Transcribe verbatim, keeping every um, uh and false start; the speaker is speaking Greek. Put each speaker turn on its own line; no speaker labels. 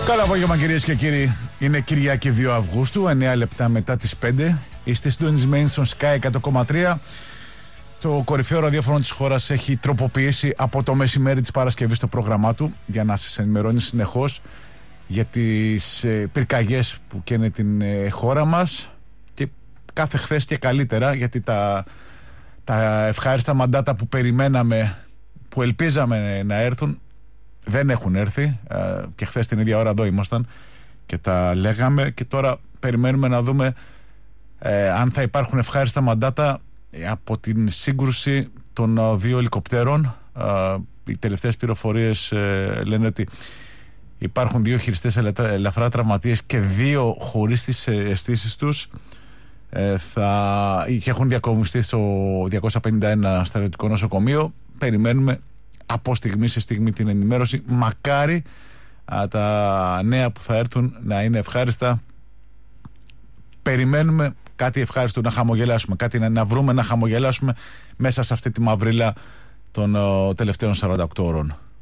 Καλό απόγευμα, κυρίες και κύριοι. Είναι Κυριακή δύο Αυγούστου, εννέα λεπτά μετά τις πέντε. Είστε συντονισμένοι στον Sky εκατό κόμμα τρία. Το κορυφαίο ραδιόφωνο της χώρας έχει τροποποιήσει από το μεσημέρι της Παρασκευής το πρόγραμμά του για να σας ενημερώνει συνεχώς για τις ε, πυρκαγιές που καίνε την ε, χώρα μας, και κάθε χθες και καλύτερα, γιατί τα, τα ευχάριστα μαντάτα που περιμέναμε, που ελπίζαμε να έρθουν, δεν έχουν έρθει. ε, και χθες την ίδια ώρα εδώ ήμασταν και τα λέγαμε, και τώρα περιμένουμε να δούμε ε, αν θα υπάρχουν ευχάριστα μαντάτα από την σύγκρουση των uh, δύο ελικοπτέρων. Uh, οι τελευταίες πληροφορίες uh, λένε ότι υπάρχουν δύο χειριστές ελαφρά τραυματίες και δύο χωρίς τις αισθήσεις τους. Uh, θα... και έχουν διακομιστεί στο διακόσια πενήντα ένα στρατιωτικό νοσοκομείο. Περιμένουμε από στιγμή σε στιγμή την ενημέρωση. Μακάρι uh, τα νέα που θα έρθουν να είναι ευχάριστα. Περιμένουμε κάτι ευχάριστο να χαμογελάσουμε, κάτι να, να βρούμε να χαμογελάσουμε μέσα σε αυτή τη μαυρίλα των uh, τελευταίων σαράντα οκτώ ώρων.